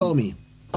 Tommy.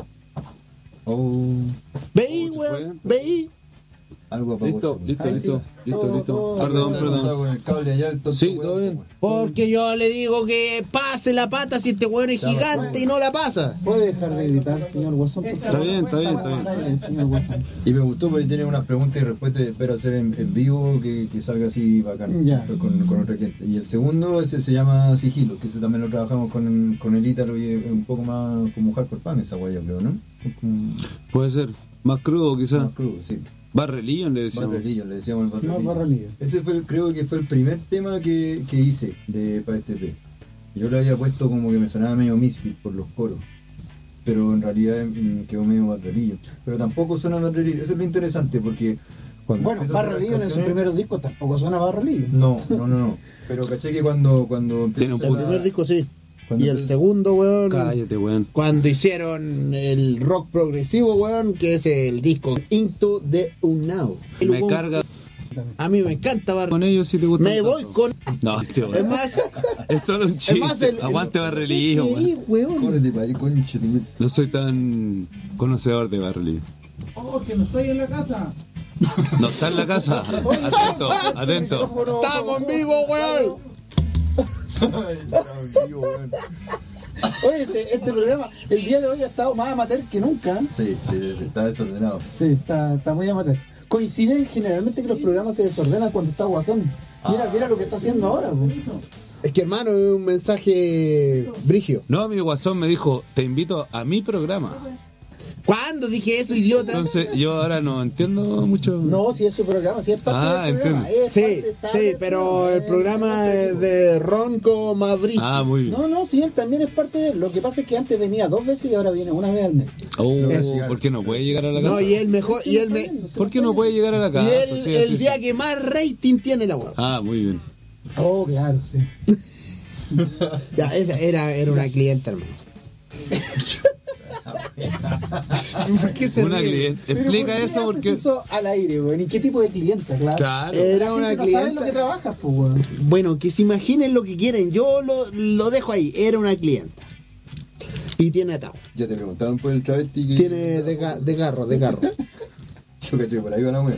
Oh, ¿Veí, se weón? fue? ¿Veí? algo apagó. Listo. Todo Perdón. con el cable allá, el tonto Sí, weón, todo bien. pues. Porque yo le digo que pase la pata si este weón es gigante y no la pasa. ¿Puede dejar de gritar, señor Guasón? Está bien. Señor Guasón. Y me gustó porque tiene unas preguntas y respuestas. Espero hacer en vivo que salga así bacán. Ya. Después con otra gente. Y el segundo, ese se llama Sigilo, que ese también lo trabajamos con el Ítalo y es un poco más como hardcore pan esa guaya, creo, ¿no? Es como Puede ser. Más crudo, quizás. más crudo, sí. Barrelillo le decíamos. Barrelillo, le decíamos el No, barrelillo. Barrelillo. Ese fue, creo que fue el primer tema que hice para este EP. Yo le había puesto como que me sonaba medio Misfit por los coros, pero en realidad quedó medio barrelillo. Pero tampoco suena barrelillo, eso es lo interesante porque cuando Bueno, empieza a hacer Barrelillo en las sus canciones- primeros discos tampoco suena Barrelillo. No. Pero caché que cuando Tiene un empieza El la- primer disco sí. cuando Y el empieza- segundo, weón. Cállate, weón. Cuando hicieron el rock progresivo, weón, que es el disco Into the Unknown. Me carga. A mí me encanta Barrelillo. Con ellos sí te gusta. Me voy con. No, este Es weón. más, Es solo un es chiste. más Aguante Barrelillo, ¿Qué weón. querís, weón? Córrete para ahí, concha de mi- No soy tan conocedor de Barrelillo. Oh, que no estoy en la casa. No está en la casa. Atento. ¡Estamos en vivo, weón! Ay, Dios mío, weón. Oye, este programa, el día de hoy ha estado más amateur que nunca. Sí, está desordenado. Sí, está muy amateur. Coincide generalmente que los programas se desordenan cuando está Guasón. Mira lo que está haciendo ahora. Po. Es que, hermano, es un mensaje brigio. No, mi guasón me dijo, te invito a mi programa. ¿Cuándo dije eso, idiota? Entonces yo ahora no entiendo mucho. No, si es su programa, si es parte del programa. entiendo. es Sí, parte, está sí, del pero el programa es de Ronco Mabricio. Ah, muy bien. No, sí, él también es parte de él. Lo que pasa es que antes venía 2 veces y ahora viene una vez al mes. Oh, ¿por qué no puede llegar a la casa? No, y el mejor, y el, ¿Por qué no puede llegar a la y casa? el, Sí, el sí, día sí. que más rating tiene la web. Ah, muy bien. Oh, claro, sí. Ya, esa era una clienta, hermano. ¿Por qué se Una ríe? cliente. Pero Explica ¿por qué eso haces porque. eso al aire, weón? ¿Y qué tipo de clienta, claro? Claro. Era La una gente no sabe clienta. lo que trabajas, pues, weón. Bueno, que se imaginen lo que quieren. Yo lo dejo ahí. Era una clienta. Y tiene atado. Ya te preguntaban por el travesti que... Tiene de garro. Yo caché, por ahí va la wea.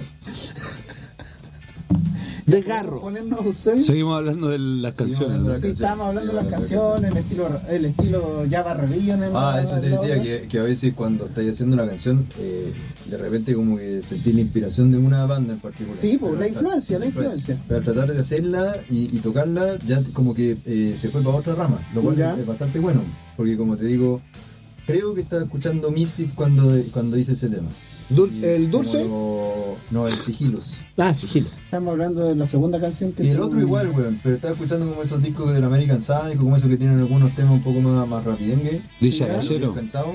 De garro. Ponernos serios. Seguimos hablando de las canciones. hablando ¿no? de Sí, estábamos hablando de las canciones, el estilo ya Barrelillo en el. Eso te decía, que a veces cuando estáis haciendo una canción, de repente como que sentís la inspiración de una banda en particular. Sí, pues, Pero la al influencia. Pero al tratar de hacerla y tocarla, ya como que se fue para otra rama, lo cual Ya. es bastante bueno, porque como te digo, creo que estaba escuchando Misfit cuando hice ese tema. Y ¿El como dulce? No, el Sigilos. Ah, sigilo. Estamos hablando de la segunda canción que Y el se- otro igual, weón, pero estaba escuchando como esos discos del American Psycho, como esos que tienen algunos temas un poco más rapidengue. De Ya. Charachero. Cantado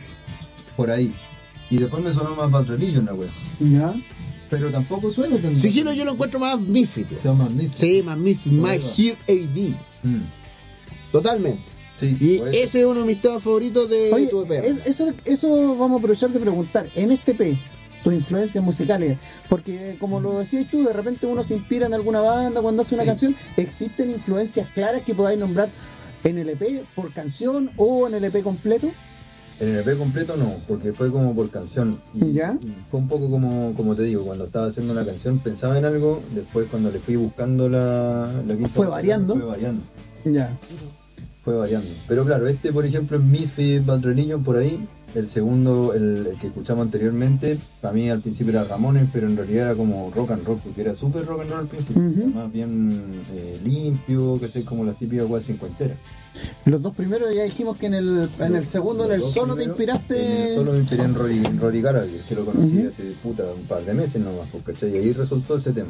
por ahí. Y después me sonó más Batrelillo en la wea. Ya. Pero tampoco suena tan... Sigilo yo lo encuentro más Misfit. Se llama Misfit. Sí, más Misfit. Más Bueno. Here AD. Mm, Totalmente. sí, Y puede ser. ese es uno de mis temas favoritos de Oye, tu EP. eso vamos a aprovechar de preguntar. En este P, tus influencias musicales, porque como lo decías tú, de repente uno se inspira en alguna banda cuando hace una Sí. canción. ¿Existen influencias claras que podáis nombrar en el EP por canción o en el EP completo? En el EP completo no, porque fue como por canción. Y, ¿Ya? y fue un poco como te digo, cuando estaba haciendo una canción pensaba en algo, después cuando le fui buscando la quinta ¿Fue canción, variando? Ya. Fue variando. Pero claro, por ejemplo en Misfit, Batrelillo, por ahí. El segundo, el que escuchamos anteriormente, para mí al principio era Ramones, pero en realidad era como rock and roll, porque era súper rock and roll al principio, Ujú. era más bien limpio, que sé, como las típicas guas cincuenteras. Los dos primeros ya dijimos que en el segundo, en el Los dos solo te primeros, inspiraste. En el solo me inspiré en Rory Gallagher, que lo conocí Ujú. hace un par de meses nomás, ¿cachai? Y ahí resultó ese tema.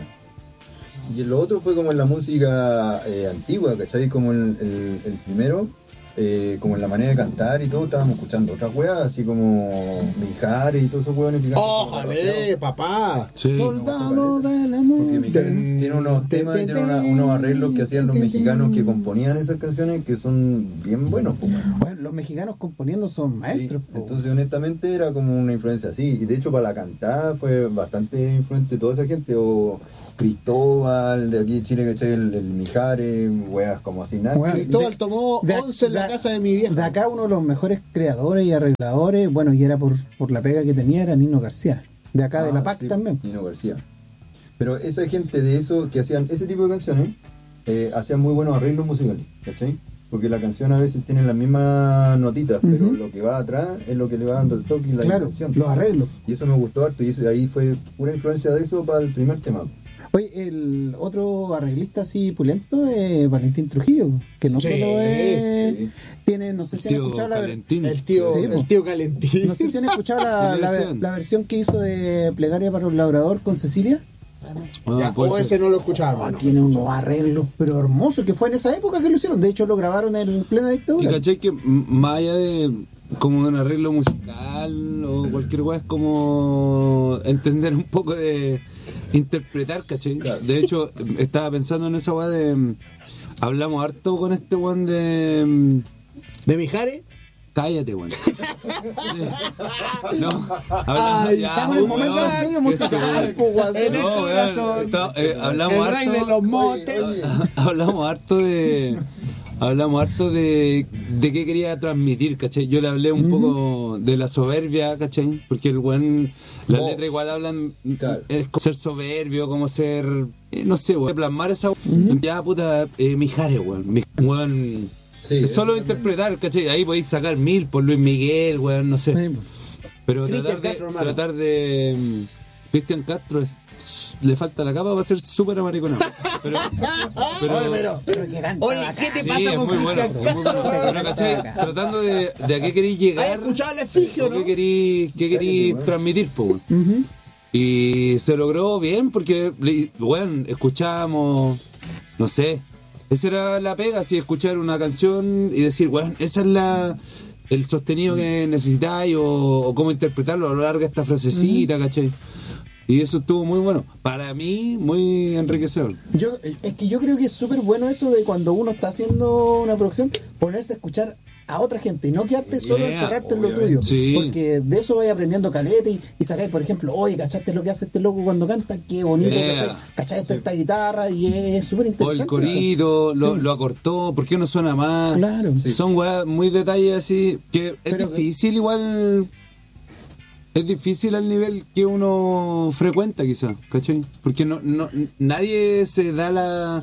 Y lo otro fue como en la música antigua, ¿cachai? Como el primero, como en la manera de cantar y todo, estábamos escuchando otras weas, así como Mijares y todos esos weones que cantan como ¡Ójale, papá! Sí. Soldado del amor. porque Mijares tiene unos temas y tiene unos arreglos que hacían los mexicanos que componían esas canciones que son bien buenos, pues, weón. Bueno, los mexicanos componiendo son maestros. Sí, po. entonces honestamente era como una influencia así, y de hecho para la cantada fue bastante influente toda esa gente, o Cristóbal de aquí de Chile, ¿cachai? El Mijares, weas como así nada. Bueno, que- Cristóbal tomó de 11 en la la casa de mi vieja. De acá uno de los mejores creadores y arregladores, bueno, y era por la pega que tenía, era Nino García. De acá de la PAC sí, también. Nino García. Pero esa gente de eso, que hacían ese tipo de canciones, hacían muy buenos arreglos musicales, ¿cachai? Porque la canción a veces tiene las mismas notitas, pero lo que va atrás es lo que le va dando el toque y la intención. Los arreglos. Y eso me gustó harto, y eso, ahí fue pura influencia de eso para el primer tema. Oye, el otro arreglista así pulento es Valentín Trujillo, que no Sí, solo es... sí. Tiene, no sé si han Tío escuchado Calentín. El tío, Sí, el tío Calentín. no sé si han escuchado Sí, le decían. la versión que hizo de Plegaria para un labrador con Cecilia. Ah, puede O ser. ese no lo escuchaba. Tiene unos arreglos pero hermosos, que fue en esa época que lo hicieron. De hecho lo grabaron en plena Y dictadura. caché que más allá de como de un arreglo musical o cualquier weá, es como entender un poco de interpretar, caché. Claro. De hecho, estaba pensando en esa weá de hablamos harto con este weón de ¿De Mijares? cállate, weón. No, Ay, ya, estamos en el weón, momento de serio que musical, este po, guasón. En no, este weón, corazón. hablamos El harto rey de los motes. Hablamos harto de qué quería transmitir, ¿cachai? Yo le hablé un poco de la soberbia, ¿cachai? Porque el weón, las letras igual hablan, Claro. es como ser soberbio, como ser, no sé, weón, plasmar esa, ya puta, Mijares, weón, weón, Sí, es solo eso interpretar, ¿cachai? Ahí podéis sacar 1000 por Luis Miguel, weón, no sé. Sí, po. Pero Cristian Castro, hermano. tratar de Cristian Castro le falta la capa, va a ser súper amariconado. Pero Pero que canta Oye, bacán. ¿qué te sí, pasa es con muy bueno, Cristian es muy bueno. Castro? Pero, ¿cachai? Tratando de a qué queréis ¿Has llegar, escuchado el efigio, o no? qué queréis Cállate, weón. transmitir, po, weón. Ujú. Y se logró bien porque, bueno, escuchábamos, no sé, esa era la pega, así, escuchar una canción y decir, bueno, esa es el sostenido que necesitáis o cómo interpretarlo a lo largo de esta frasecita, ¿cachai? Y eso estuvo muy bueno. Para mí, muy enriquecedor. Es que yo creo que es súper bueno eso de cuando uno está haciendo una producción, ponerse a escuchar a otra gente y no quedarte solo Yeah, encerrarte en lo obviamente. tuyo. Sí. Porque de eso vais aprendiendo caleta y sacáis, por ejemplo, oye, ¿cachaste lo que hace este loco cuando canta? Qué bonito, Yeah. ¿cachaste esta guitarra? Y es súper O interesante. el corrido, eso. Sí. lo acortó, ¿por qué no suena más? Claro. Sí. Son weas muy detalles así, que es Pero- difícil igual, es difícil al nivel que uno frecuenta quizás, ¿cachai? Porque nadie se da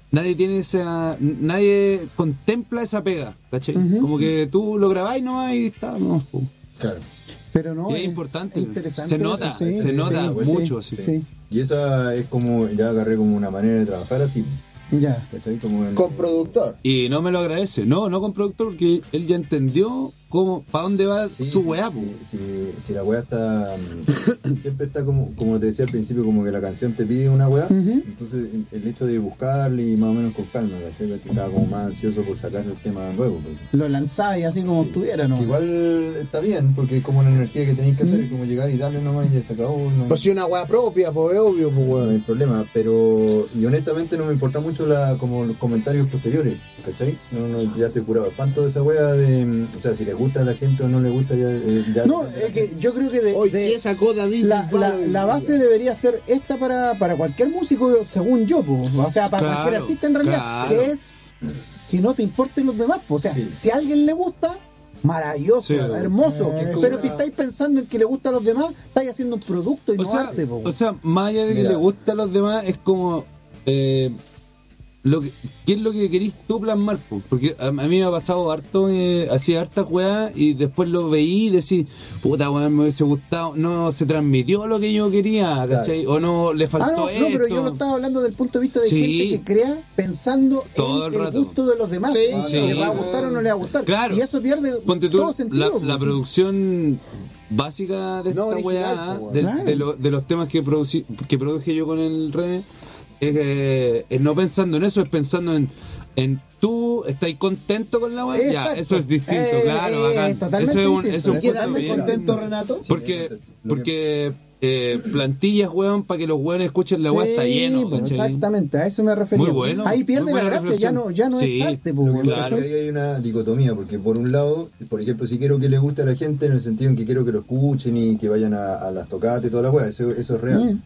nadie contempla esa pega, ¿cachai? Como que tú lo grabáis nomás y está, no, pum. Claro. Pero no, Y es importante, interesante se nota, eso, sí. se nota sí, mucho, sí, así. sí. Y esa es como, ya agarré como una manera de trabajar así, Ya. ¿cachai? Como Con productor. Y no me lo agradece, no con productor, porque él ya entendió cómo, para dónde va Sí, su sí, weá, sí, po. si la weá está siempre está como te decía al principio, como que la canción te pide una weá, entonces el hecho de buscarle y más o menos con calma, ¿cachai? Que estaba como más ansioso por sacar el tema luego, pues. Lo lanzáis así como estuviera, ¿no? Que igual está bien, porque es como la energía que tenéis que hacer, es como llegar y darle nomás y ya se acabó, no, Pues si una weá propia, pues es obvio, pues no hay weón. problema, pero y honestamente no me importa mucho como los comentarios posteriores, ¿cachai? No, ya estoy curado espanto de esa weá de, o sea, si le gusta a la gente o no le gusta, ya No, es que yo creo que Hoy, ¿qué sacó David? la base debería ser esta para cualquier músico, según yo, po. O sea, para Claro, cualquier artista en realidad, claro. que es que no te importen los demás, po. O sea, Sí. si a alguien le gusta, maravilloso, Sí. hermoso, Que es como pero una- si estáis pensando en que le gusta a los demás, estáis haciendo un producto y no arte, po. O sea, más allá de que Mira. le gusta a los demás, es como ¿qué es lo que querís tú plasmar? Po? Porque a mí me ha pasado harto, hacía harta weá y después lo veí y decís, puta weá, me hubiese gustado, no se transmitió lo que yo quería, ¿cachai? O no le faltó no, esto. pero yo lo estaba hablando del punto de vista de Sí. gente que crea pensando Todo en el el rato. gusto de los demás, Sí, si sí. le va a gustar o no le va a gustar. Claro. Y eso pierde Ponte tú, todo sentido. la po. producción básica de No esta original, weá, po, Claro. de los temas que produje yo con el René, es no pensando en eso, es pensando en tú estás contento con la weá, ya, Exacto. eso es distinto, claro, bacán. Totalmente Eso es un, distinto. eso es un ¿Y punto quedarme bien. contento, Renato? Porque plantillas, weón, para que los weones escuchen la weá está Sí, lleno, pues, ¿cachai? exactamente, a eso me refería. Muy bueno, Ahí pierde muy la buena gracia, ya reflexión. no Sí, es arte, po, Lo que weón, pasa es Claro. que ahí hay una dicotomía, porque por un lado, por ejemplo, si quiero que le guste a la gente en el sentido en que quiero que lo escuchen y que vayan a las tocatas y toda la weá, eso es real.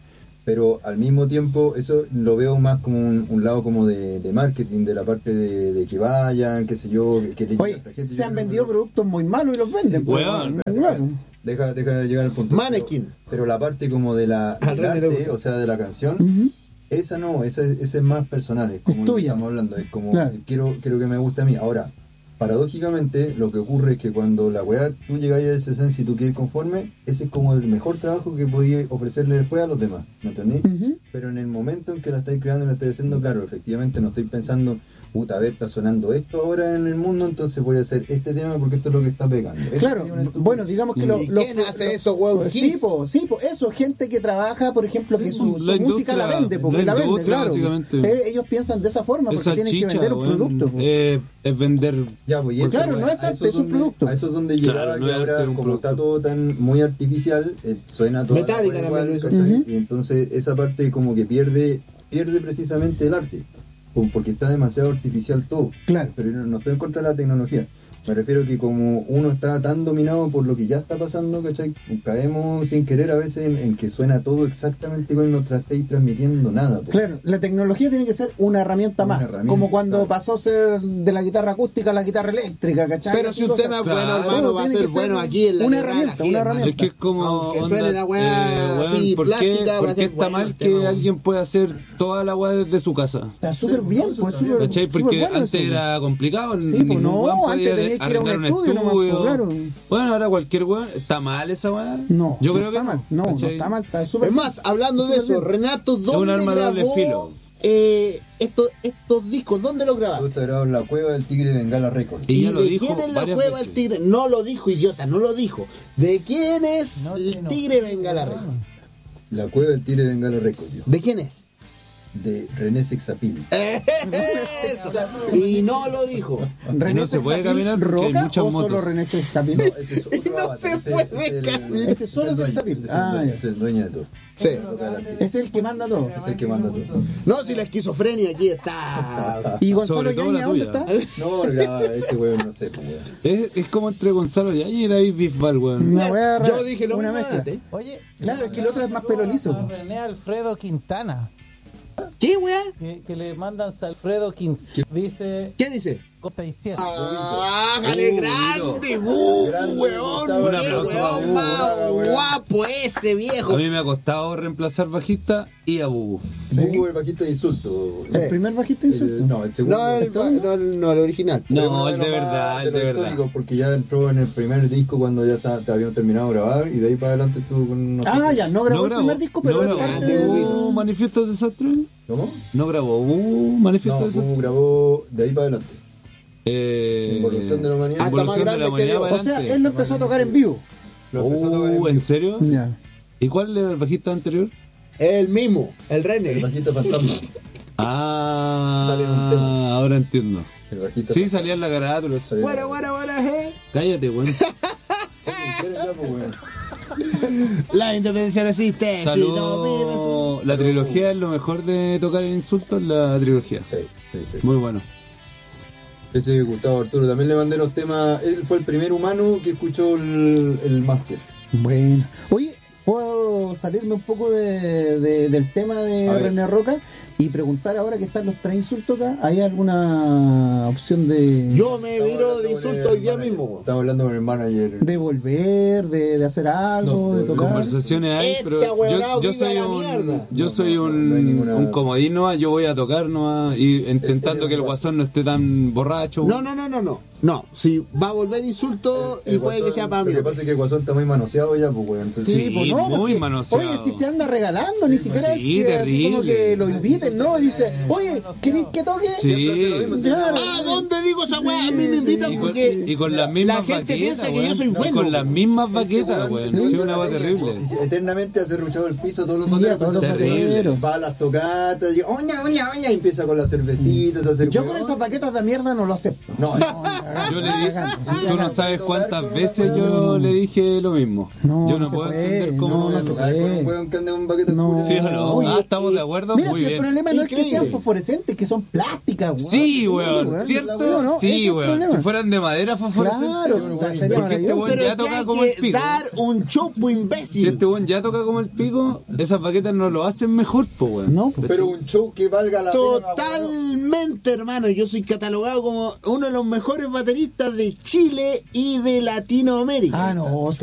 pero al mismo tiempo eso lo veo más como un lado como de marketing, de la parte de que vayan, qué sé yo, que le Oye, llegue a la gente. se han vendido productos muy malos y los venden. pues, Weón. claro. Deja de llegar al punto. Mannequin. Pero la parte como del arte, o sea, de la canción, Ujú. esa no, esa es más personal, es como Es lo que tuya. estamos hablando, es como Claro. quiero que me guste a mí. Ahora, paradójicamente, lo que ocurre es que cuando la weá, tú llegas a ese sense y tú quedes conforme, ese es como el mejor trabajo que podías ofrecerle después a los demás, ¿me entendí? Ujú. Pero en el momento en que la estáis creando y la estáis haciendo, claro, efectivamente no estoy pensando, puta, a ver, está sonando esto ahora en el mundo, entonces voy a hacer este tema porque esto es lo que está pegando. Eso Claro, sería una estupidez. bueno, digamos que ¿Y quién hace eso, weón? Sí, eso, gente que trabaja, por ejemplo, que su la música la industria, vende, porque la la vende, industria, claro. básicamente. Ellos piensan de esa forma, porque Esa tienen que chicha, vender un weón, producto. pues. es vender. Ya, pues, y Pues eso, claro, no es a arte, eso es un donde- producto. A eso es donde llegaba, Claro, no que es ahora, arte, un como está producto. todo tan muy artificial, suena todo Metallica igual, también lo hizo. ¿cachai? Ujú. Y entonces esa parte como que pierde precisamente el arte, porque está demasiado artificial todo. Claro. Pero no estoy en contra de la tecnología. Me refiero que como uno está tan dominado por lo que ya está pasando, ¿cachai? Caemos sin querer a veces en que suena todo exactamente igual y no estáis transmitiendo nada. po. Claro, la tecnología tiene que ser una herramienta Una más, herramienta, como cuando claro. pasó a ser de la guitarra acústica a la guitarra eléctrica, ¿cachai? Pero Así si un cosas. tema es Claro. bueno, hermano, va a Tiene ser que bueno ser aquí en la una tierra de la herramienta, gente, una hermano. herramienta. Es que es como. Aunque onda, suene la weá así, ¿por qué, plástica, va por a qué ser está bueno mal el que tema? alguien pueda hacer toda la weá desde su casa? Está súper bien, pues súper ¿Cachai? súper Porque bueno antes eso. era complicado. Sí, pues ningún no, weón podía antes tenías que ir a un arrendar estudio nomás, pues, claro. Bueno, ahora cualquier weón. ¿Está mal esa weá? No, Yo no creo que está mal. No, no ¿cachai? está mal, está súper Es bien. más, hablando de Súper eso, bien. Renato, ¿dónde un arma de doble grabó filo. estos discos? ¿Dónde los Yo grabaste? estoy grabado en la cueva del Tigre de Bengala Records. Y ya lo de dijo quién es la varias cueva veces. del tigre? No lo dijo, idiota, no lo dijo. ¿De quién es No, el que no. tigre Bengala Rey? La cueva del Tigre de Bengala Records, yo. ¿De quién es? De René Sexapil. Esa. Y no lo dijo. ¿René no se puede Sexapil caminar porque hay roca muchas o solo motos. René Sexapil? No, ese es otro No avatar, se ese puede es el- caminar. Ese solo es el es Sexapil. dueño, Ah, ya. es el dueño de todo. Sí. Es el que manda todo. Es el que manda todo. No, si la esquizofrenia aquí está. ¿Y Gonzalo Sobre todo Yaña la dónde tuya. está? No, graba este weón, no sé, pues, weón. Es como entre Gonzalo Yaña y David Bisbal, weón. Una wea Yo dije lo una mismo mezcla. antes. Oye, Claro, es que el otro es más pelo liso. a René Alfredo Quintana, ¿Qué, weá? que le mandan Alfredo Quintana. Dice, ¿Qué dice? está diciendo. ¡Hágale grande, Grande, weón! Gustavo, ¡Qué un aplauso weón para más Bubu, weón. guapo ese A viejo! mí me ha costado reemplazar bajista y a Bubu. Bubu, el bajista de insulto. El primer bajista insulto. No, el segundo. No, el original. Pero No, uno el de los más- verdad, el los de verdad. históricos, porque ya entró en el primer disco cuando ya te habían terminado de grabar y de ahí para adelante estuvo con unos. Ah, ya, no grabó el primer disco, pero no es grabó parte de... Bubu Manifiesto de Desastre. ¿Cómo? No grabó Bubu Manifiesto No, de Desastre. Bubu grabó de ahí para adelante. Involución de la humanidad. Hasta más Involución de la grande que humanidad yo. para O sea, adelante. él lo empezó a tocar en vivo. Lo empezó a tocar en ¿En vivo. serio? Ya. ¿Y cuál era el bajista anterior? El mismo, el El René. bajista fantasma. Sale en un tema. Ahora entiendo. El bajista Sí, fantasma. salía en la carátula. Sale en la- Bueno, Cállate, weón. ¿Quieres ya, pues, weón? La independencia no existe. si no vives- Saludos. La trilogía es lo mejor de tocar el insulto, la trilogía. Sí, sí, sí. Muy bueno. Ese Gustavo Arturo, también le mandé los temas. Él fue el primer humano que escuchó el máster. Bueno. Oye, ¿puedo salirme un poco del tema de A ver. René Roca y preguntar ahora que están los tres insultos acá? ¿Hay alguna opción de, Yo me Estamos viro hablando de con insulto el hoy día manager. mismo, weón. Estamos hablando con el manager. de volver, de hacer algo, No, de de tocar? Conversaciones hay, Este pero ahueonado yo vive soy a la mierda. yo soy No hay ninguna- un comodín nomás, yo voy a tocar nomás y intentando que el guasón no esté tan borracho. No. No, si va a volver insulto y El puede que Guasón, sea para mí. Lo que pasa es que el Guasón está muy manoseado ya, pues, weón. Entonces, Sí, pues no, muy pues, manoseado. Oye, si se anda regalando, ni siquiera Sí, es que así como terrible. que lo inviten, ¿no? Y dice, oye, ¿queréis que toque? Sí. Siempre hace lo mismo, Claro. ¿A dónde digo esa weá? A mí me invitan Y porque con las mismas la gente baquetas, piensa que yo weón. soy bueno. Con las mismas baquetas, weón. Sí, Sí, una weá terrible. Eternamente ha cerruchado el piso todos los Sí, bateros, a todos los entonces, Terrible. va a las tocatas y oña, y empieza con las cervecitas a hacer Yo con weón. esas paquetas de mierda no lo acepto. No, Yo le dije, Bacán. tú no sabes cuántas veces yo le dije lo mismo. No, Yo no no se puedo puede, entender cómo. no se Tocar con puede. un weón que anda en un baquete No. oscuro. ¿Sí o no? Oye, ¿Estamos de acuerdo? Mira, Muy si el bien. problema no es que Increíble. sean fosforescentes, que son plásticas, weón. Sí, weón, ¿Sí o ¿cierto? no? Ese Sí, es el weón. problema. Si fueran de madera fosforescente. Claro, sería porque este maravilloso. weón ya Pero que toca hay como el que pico. dar un chopo imbécil. Si este weón ya toca como el pico, esas baquetas no lo hacen mejor, po, weón. No, pues. Pero un show que valga la pena. Totalmente, hermano. Yo soy catalogado como uno de los mejores bateristas de Chile y de Latinoamérica. Ah, no,